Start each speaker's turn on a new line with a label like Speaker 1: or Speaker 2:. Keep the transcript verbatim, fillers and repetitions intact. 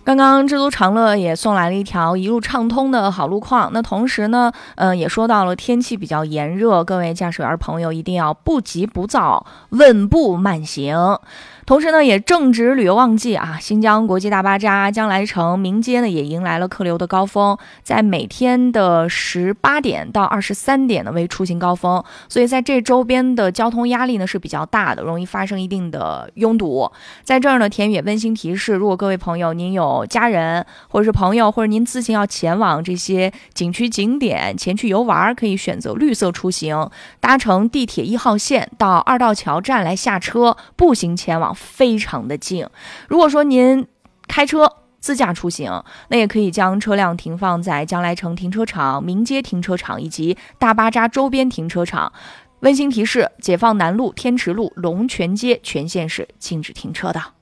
Speaker 1: 刚刚知足常乐也送来了一条一路畅通的好路况，那同时呢，呃，也说到了天气比较炎热，各位驾驶员朋友一定要不急不躁，稳步慢行。同时呢，也正值旅游旺季啊，新疆国际大巴扎、将来城、民街呢也迎来了客流的高峰，在每天的十八点到二十三点呢为出行高峰，所以在这周边的交通压力呢是比较大的，容易发生一定的拥堵。在这儿呢，田宇也温馨提示，如果各位朋友您有家人或者是朋友，或者您自行要前往这些景区景点前去游玩，可以选择绿色出行，搭乘地铁一号线到二道桥站来下车，步行前往非常的近。如果说您开车自驾出行，那也可以将车辆停放在将来城停车场、民街停车场以及大巴扎周边停车场。温馨提示：解放南路、天池路、龙泉街全线是禁止停车的。